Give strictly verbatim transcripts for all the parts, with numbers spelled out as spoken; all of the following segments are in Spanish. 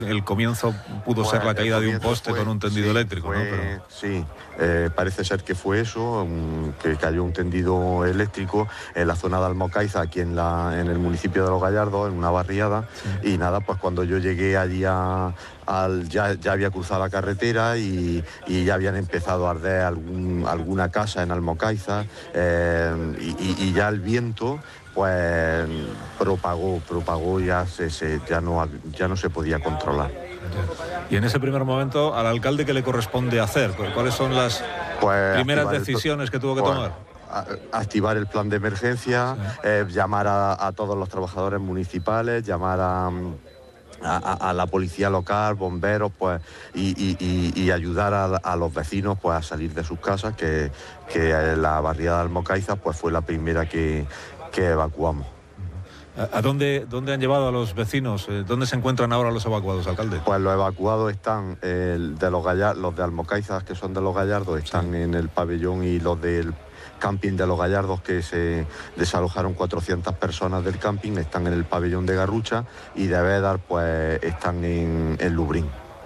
El comienzo pudo pues ser la caída de un poste fue, con un tendido sí, eléctrico, fue, ¿no? Pero... Sí, eh, parece ser que fue eso, um, que cayó un tendido eléctrico en la zona de Almocaiza, aquí en, la, en el municipio de Los Gallardos, en una barriada, sí. Y nada, pues cuando yo llegué allí a, al, ya, ya había cruzado la carretera y, y ya habían empezado a arder algún, alguna casa en Almocaiza, eh, y, y, y ya el viento... pues propagó, propagó ya se, se, ya no ya no se podía controlar. Y en ese primer momento, ¿al alcalde qué le corresponde hacer? ¿Cuáles son las pues primeras decisiones el, que tuvo que pues, tomar? Activar el plan de emergencia, sí. eh, llamar a, a todos los trabajadores municipales, llamar a... A, a, a la policía local, bomberos, pues, y, y, y, y ayudar a, a los vecinos pues, a salir de sus casas, que, que la barriada de Almocaiza pues, fue la primera que, que evacuamos. ¿A, a dónde, dónde han llevado a los vecinos? ¿Dónde se encuentran ahora los evacuados, alcalde? Pues los evacuados están, eh, de los, Gallar, los de Almocaiza, que son de Los Gallardos, están sí. en el pabellón, y los del camping de Los Gallardos, que se desalojaron cuatrocientas personas del camping, están en el pabellón de Garrucha, y de Bédar pues están en, en Lubrín.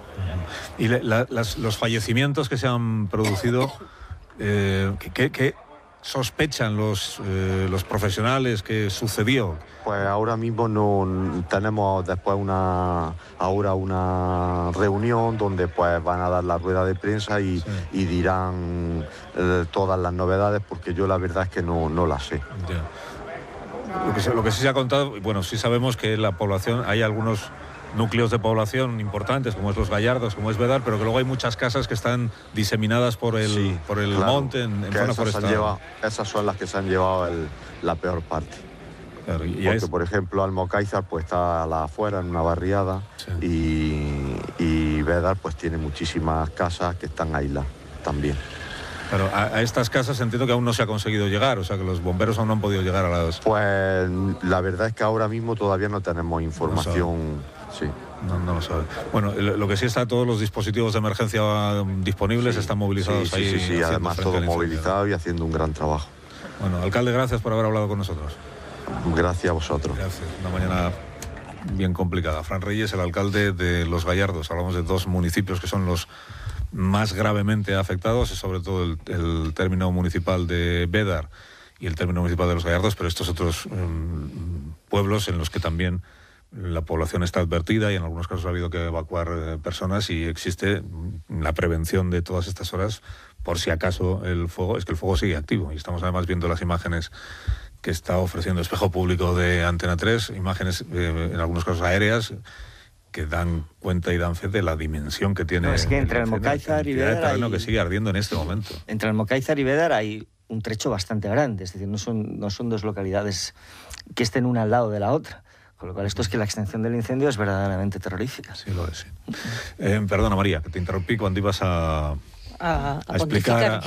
¿Y la, las, los fallecimientos que se han producido, eh, ¿qué, qué sospechan los, eh, los profesionales que sucedió? Pues ahora mismo no tenemos después una ahora una reunión donde pues van a dar la rueda de prensa y, sí. y dirán eh, todas las novedades, porque yo la verdad es que no, no las sé. Ya. Lo, que se, lo que sí se ha contado, bueno, sí sabemos que la población, hay algunos núcleos de población importantes, como es Los Gallardos, como es Bédar, pero que luego hay muchas casas que están diseminadas por el, sí, por el claro, monte, en, en zona forestal. Llevado, esas son las que se han llevado el, la peor parte. Claro, y porque, es... por ejemplo, Almocaiza pues está a la afuera, en una barriada, sí. y, y Bédar pues tiene muchísimas casas que están aisladas también. Pero a, a estas casas entiendo que aún no se ha conseguido llegar, o sea que los bomberos aún no han podido llegar a las... Pues la verdad es que ahora mismo todavía no tenemos información... No sí. No, no lo sabe. Bueno, lo que sí está, todos los dispositivos de emergencia disponibles sí. están movilizados sí, ahí. Sí, sí, sí. Además todo movilizado y haciendo un gran trabajo. Bueno, alcalde, gracias por haber hablado con nosotros. Gracias a vosotros. Gracias. Una mañana bien complicada. Fran Reyes, el alcalde de Los Gallardos. Hablamos de dos municipios que son los más gravemente afectados, y sobre todo el, el término municipal de Bédar y el término municipal de Los Gallardos, pero estos otros um, pueblos en los que también la población está advertida y en algunos casos ha habido que evacuar eh, personas, y existe la prevención de todas estas horas por si acaso el fuego, es que el fuego sigue activo, y estamos además viendo las imágenes que está ofreciendo Espejo Público de Antena tres, imágenes eh, en algunos casos aéreas, que dan cuenta y dan fe de la dimensión que tiene. No, es que entre Almocáizar y Bédar hay... que sigue ardiendo en este momento. Entre Almocáizar y Bédar hay un trecho bastante grande, es decir, no son, no son dos localidades que estén una al lado de la otra. Con lo cual esto es que la extensión del incendio es verdaderamente terrorífica. Sí, lo es, sí. Eh, perdona, María, que te interrumpí cuando ibas a... A, a, a explicar,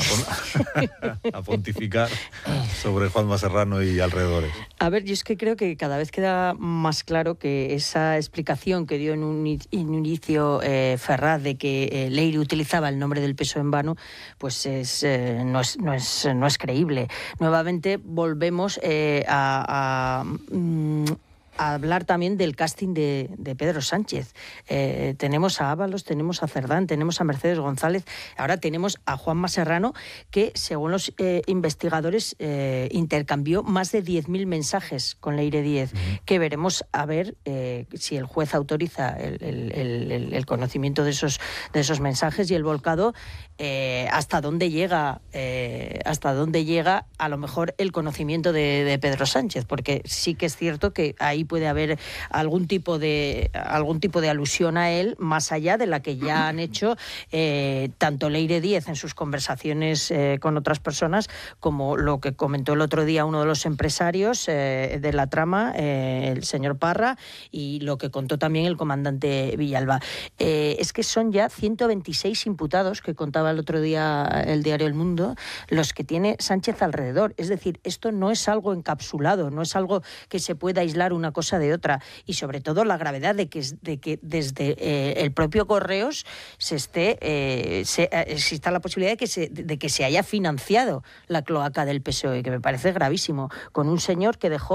a, a pontificar sobre Juanma Serrano y alrededores. A ver, yo es que creo que cada vez queda más claro que esa explicación que dio en un, en un inicio eh, Ferraz de que eh, Leire utilizaba el nombre del P S O E en vano, pues es, eh, no, es, no, es, no es creíble. Nuevamente volvemos eh, a... a mm, a hablar también del casting de, de Pedro Sánchez. Eh, tenemos a Ábalos, tenemos a Cerdán, tenemos a Mercedes González, ahora tenemos a Juanma Serrano, que según los eh, investigadores eh, intercambió más de diez mil mensajes con Leire Díez, uh-huh. que veremos a ver eh, si el juez autoriza el, el, el, el conocimiento de esos, de esos mensajes y el volcado, eh, hasta dónde llega, eh, hasta dónde llega a lo mejor el conocimiento de, de Pedro Sánchez, porque sí que es cierto que ahí puede haber algún tipo de algún tipo de alusión a él, más allá de la que ya han hecho eh, tanto Leire Díez en sus conversaciones eh, con otras personas, como lo que comentó el otro día uno de los empresarios eh, de la trama, eh, el señor Parra, y lo que contó también el comandante Villalba. Eh, es que son ya ciento veintiséis imputados, que contaba el otro día el diario El Mundo, los que tiene Sánchez alrededor. Es decir, esto no es algo encapsulado, no es algo que se pueda aislar una cosa de otra, y sobre todo la gravedad de que, de que desde eh, el propio Correos se esté eh, se, eh, exista la posibilidad de que, se, de que se haya financiado la cloaca del P S O E, que me parece gravísimo, con un señor que dejó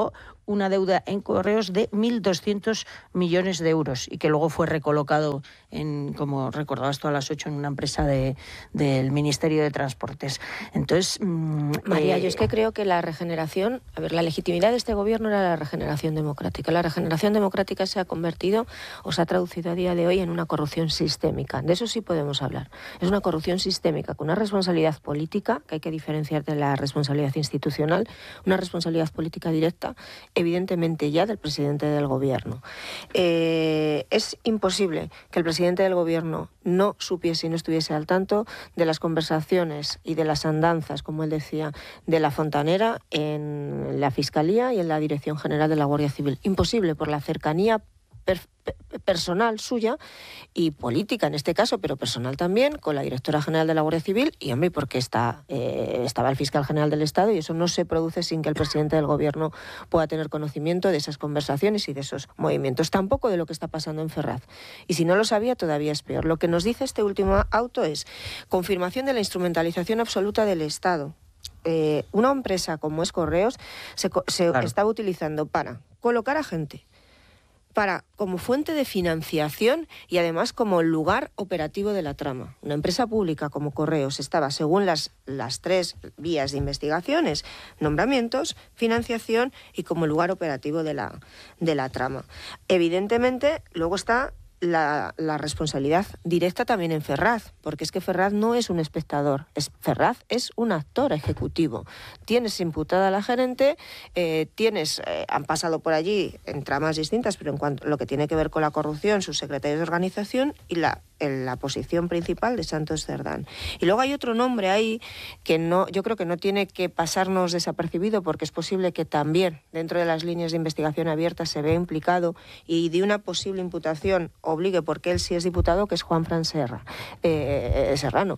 una deuda en Correos de mil doscientos millones de euros y que luego fue recolocado, en, como recordabas tú a las ocho, en una empresa de, del Ministerio de Transportes. Entonces, mmm, María, eh, yo es que creo que la regeneración, a ver, la legitimidad de este gobierno era la regeneración democrática. La regeneración democrática se ha convertido o se ha traducido a día de hoy en una corrupción sistémica. De eso sí podemos hablar. Es una corrupción sistémica con una responsabilidad política, que hay que diferenciar de la responsabilidad institucional, una responsabilidad política directa, evidentemente ya del presidente del gobierno. Eh, es imposible que el presidente del gobierno no supiese y no estuviese al tanto de las conversaciones y de las andanzas, como él decía, de la fontanera en la Fiscalía y en la Dirección General de la Guardia Civil. Imposible por la cercanía per- personal suya y política en este caso, pero personal también, con la directora general de la Guardia Civil y, hombre, porque está, eh, estaba el fiscal general del Estado, y eso no se produce sin que el presidente del gobierno pueda tener conocimiento de esas conversaciones y de esos movimientos. Tampoco de lo que está pasando en Ferraz. Y si no lo sabía, todavía es peor. Lo que nos dice este último auto es confirmación de la instrumentalización absoluta del Estado. Eh, una empresa como es Correos se, se claro. estaba utilizando para colocar a gente, para como fuente de financiación y además como lugar operativo de la trama. Una empresa pública como Correos estaba, según las, las tres vías de investigaciones, nombramientos, financiación y como lugar operativo de la, de la trama. Evidentemente, luego está La, la responsabilidad directa también en Ferraz, porque es que Ferraz no es un espectador, es, Ferraz es un actor ejecutivo. Tienes imputada a la gerente, eh, tienes, eh, han pasado por allí en tramas distintas, pero en cuanto a lo que tiene que ver con la corrupción, sus secretarios de organización y la, en la posición principal de Santos Cerdán. Y luego hay otro nombre ahí que no, yo creo que no tiene que pasarnos desapercibido, porque es posible que también dentro de las líneas de investigación abiertas se vea implicado y de una posible imputación obligue, porque él sí es diputado, que es Juanfran Serra, eh, eh, Serrano.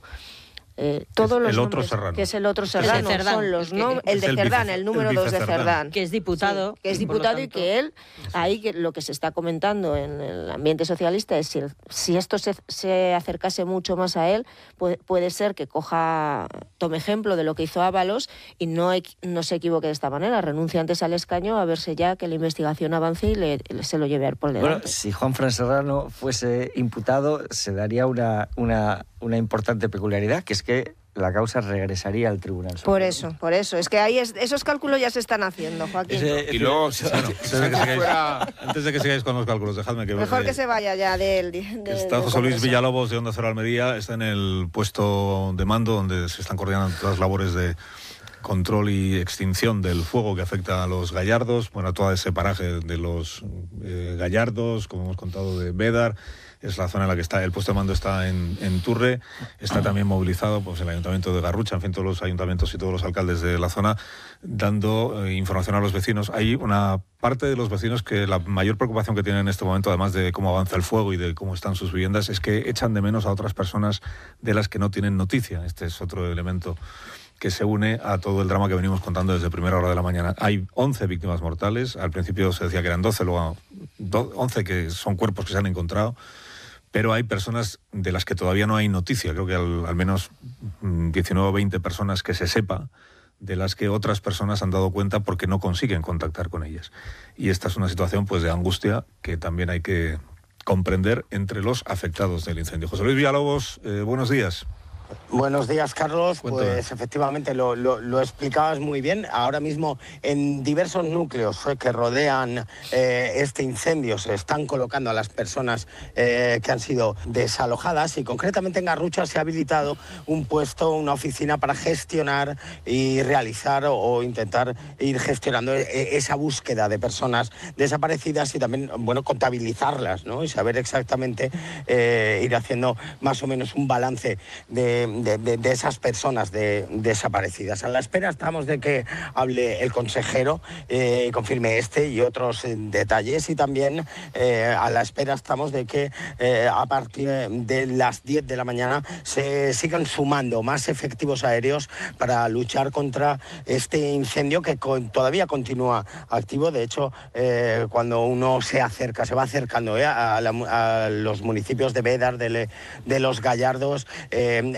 Eh, todos los el otro nombres, Serrano. Que es el otro Serrano, Cerdán, son los que, nom- el de el Cerdán, vice, el número dos de Cerdán. Que es diputado. Sí, que es diputado y, y que él, ahí que lo que se está comentando en el ambiente socialista es si, si esto se, se acercase mucho más a él, puede, puede ser que coja, tome ejemplo de lo que hizo Ábalos y no, no se equivoque de esta manera, renuncie antes al escaño a verse ya que la investigación avance y le, se lo lleve por delante. Bueno, si Juanfran Serrano fuese imputado, se daría una, una, una importante peculiaridad, que es que la causa regresaría al Tribunal Supremo. Por eso, por eso. Es que ahí es, esos cálculos ya se están haciendo, Joaquín. Ese, y luego, sí, bueno, antes, de que sigáis, antes de que sigáis con los cálculos, dejadme que... Mejor que que se vaya ya del... De, está José Luis Villalobos, de Onda Cero Almería, está en el puesto de mando donde se están coordinando todas las labores de control y extinción del fuego que afecta a los gallardos, bueno, a todo ese paraje de los eh, gallardos, como hemos contado, de Bédar. Es la zona en la que está, el puesto de mando está en, en Turre, está también movilizado pues el Ayuntamiento de Garrucha, en fin, todos los ayuntamientos y todos los alcaldes de la zona, dando eh, información a los vecinos. Hay una parte de los vecinos que la mayor preocupación que tienen en este momento, además de cómo avanza el fuego y de cómo están sus viviendas, es que echan de menos a otras personas de las que no tienen noticia. Este es otro elemento que se une a todo el drama que venimos contando desde primera hora de la mañana. Hay once víctimas mortales, al principio se decía que eran doce, luego once que son cuerpos que se han encontrado, pero hay personas de las que todavía no hay noticia, creo que al, al menos diecinueve o veinte personas que se sepa, de las que otras personas han dado cuenta porque no consiguen contactar con ellas. Y esta es una situación pues de angustia que también hay que comprender entre los afectados del incendio. José Luis Villalobos, eh, buenos días. Buenos días, Carlos. Cuéntame. Pues efectivamente lo, lo, lo explicabas muy bien. Ahora mismo en diversos núcleos eh, que rodean eh, este incendio se están colocando a las personas eh, que han sido desalojadas, y concretamente en Garrucha se ha habilitado un puesto, una oficina para gestionar y realizar o, o intentar ir gestionando esa búsqueda de personas desaparecidas y también, bueno, contabilizarlas, ¿no? Y saber exactamente, eh, ir haciendo más o menos un balance de De, de, de esas personas de, desaparecidas. A la espera estamos de que hable el consejero y eh, confirme este y otros eh, detalles, y también eh, a la espera estamos de que eh, a partir de las diez de la mañana se sigan sumando más efectivos aéreos para luchar contra este incendio que con, todavía continúa activo. De hecho, eh, cuando uno se acerca, se va acercando eh, a, la, a los municipios de Bédar, de, de los Gallardos, eh,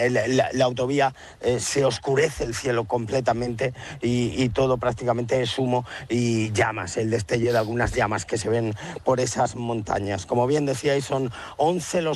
la, la autovía eh, se oscurece el cielo completamente y, y todo prácticamente es humo y llamas, el destello de algunas llamas que se ven por esas montañas. Como bien decíais, son once los